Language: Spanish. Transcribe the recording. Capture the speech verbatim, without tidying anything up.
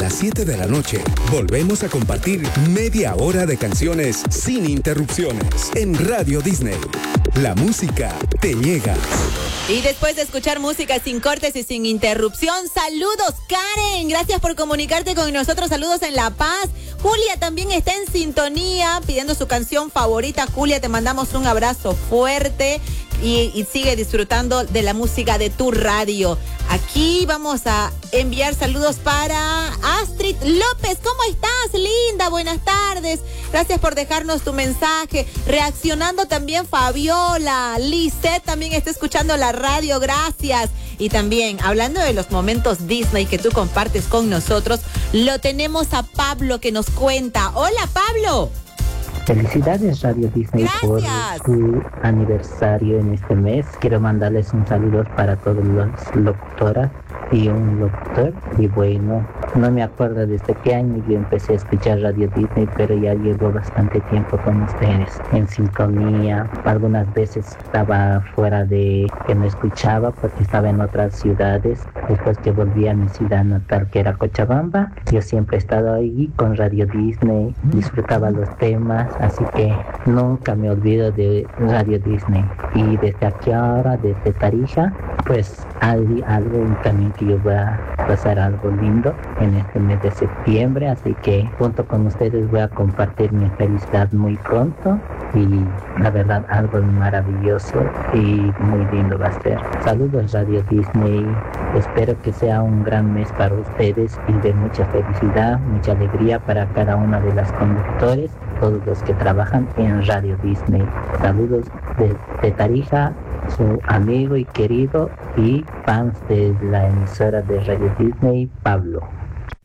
las siete de la noche, volvemos a compartir media hora de canciones sin interrupciones en Radio Disney. La música te llega. Y después de escuchar música sin cortes y sin interrupción, saludos Karen, gracias por comunicarte con nosotros, saludos en La Paz. Julia también está en sintonía, pidiendo su canción favorita. Julia, te mandamos un abrazo fuerte y, y sigue disfrutando de la música de tu radio. Aquí vamos a enviar saludos para Astrid López. ¿Cómo estás, linda? Buenas tardes. Gracias por dejarnos tu mensaje. Reaccionando también Fabiola. Lisette también está escuchando la radio. Gracias. Y también, hablando de los momentos Disney que tú compartes con nosotros, lo tenemos a Pablo que nos cuenta. Hola, Pablo. Felicidades Radio Disney. Gracias. Por su aniversario en este mes. Quiero mandarles un saludo para todas las locutoras y un locutor. Y bueno, no me acuerdo desde qué año yo empecé a escuchar Radio Disney, pero ya llevo bastante tiempo con ustedes en sintonía. Algunas veces estaba fuera de que no escuchaba porque estaba en otras ciudades. Después que volví a mi ciudad natal, que era Cochabamba, yo siempre he estado ahí con Radio Disney, disfrutaba los temas. Así que nunca me olvido de Radio Disney. Y desde aquí ahora, desde Tarija, pues hay algo también que yo voy a pasar algo lindo en este mes de septiembre. Así que junto con ustedes voy a compartir mi felicidad muy pronto. Y la verdad, algo maravilloso y muy lindo va a ser. Saludos Radio Disney. Espero que sea un gran mes para ustedes y de mucha felicidad, mucha alegría para cada una de las conductores, todos los que trabajan en Radio Disney. Saludos de, de Tarija, su amigo y querido y fans de la emisora de Radio Disney, Pablo.